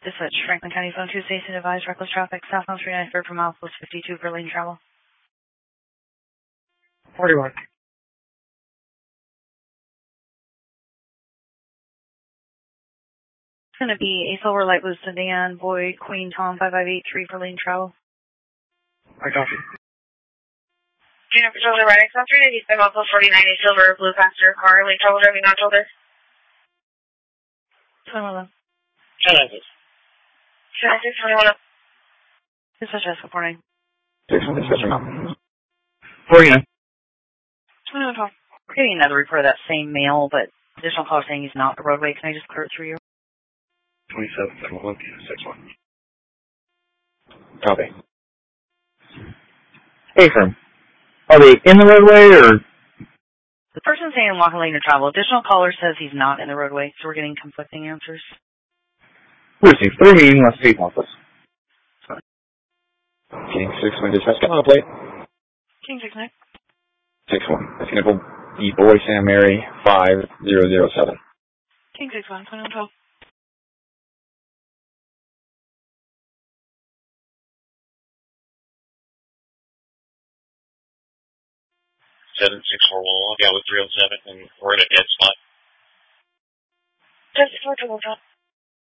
Dispatch, Franklin County Phone 2 Station advised reckless traffic southbound 393 per mile, plus 52 for lane travel. 41. It's going to be a silver light blue sedan, Boyd, Queen, Tom, 5583 for lane travel. I copy. Junior Patrol, the riding south 397, also 49, a silver blue passenger car, lane travel driving on shoulder. 21. 10-9. 21. Dispatch, good morning. 6-1, dispatcher now. 49. 21. We're getting another report of that same male, but additional caller saying he's not on the roadway. Can I just clear it through you? 27, 7-1, 6-1. Copy. Hey, firm. Are they in the roadway, or? The person saying walk lane or travel. Additional caller says he's not in the roadway, so we're getting conflicting answers. Received. 3 meeting last week, office. King 6-1, dispatch. Get on the plate. King 6-9. 6-1. That's Nickel E. Boy, Sam Mary, 5007. King 6-1, 21-12. 7641, walk out with 307, and we're at a dead spot. 74 to 1.